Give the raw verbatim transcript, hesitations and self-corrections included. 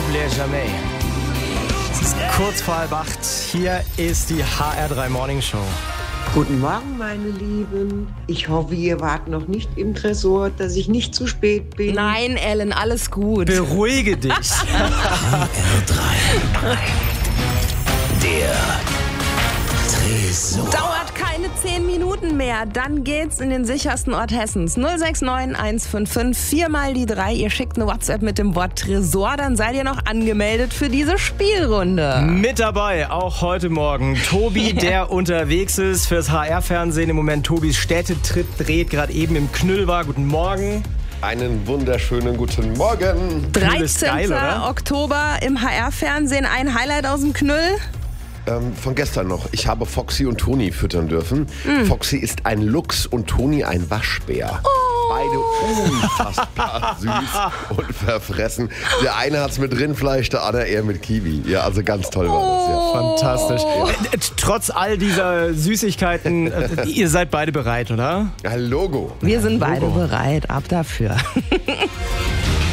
n'oublie jamais. Es ist kurz vor halb acht. Hier ist die H R drei Morning Show. Guten Morgen, meine Lieben. Ich hoffe, ihr wart noch nicht im Tresor, dass ich nicht zu spät bin. Nein, Ellen, alles gut. Beruhige dich. H R drei. Der Tresor. Dauert keine zehn Minuten mehr. Dann geht's in den sichersten Ort Hessens. null sechs neun eins fünf fünf, viermal die drei. Ihr schickt eine WhatsApp mit dem Wort Tresor. Dann seid ihr noch angemeldet für diese Spielrunde. Mit dabei, auch heute Morgen, Tobi, der unterwegs ist fürs H R-Fernsehen. Im Moment Tobis Städtetritt dreht, gerade eben im Knüll war. Guten Morgen. Einen wunderschönen guten Morgen. Knüll ist geil, dreizehnten oder? Oktober im H R-Fernsehen. Ein Highlight aus dem Knüll. Ähm, von gestern noch. Ich habe Foxy und Toni füttern dürfen. Mm. Foxy ist ein Luchs und Toni ein Waschbär. Oh. Beide unfassbar süß und verfressen. Der eine hat's mit Rindfleisch, der andere eher mit Kiwi. Ja, also ganz toll war das. Ja. Fantastisch. Äh, Trotz all dieser Süßigkeiten, äh, ihr seid beide bereit, oder? Ja, Logo. Wir sind Logo. beide bereit. Ab dafür.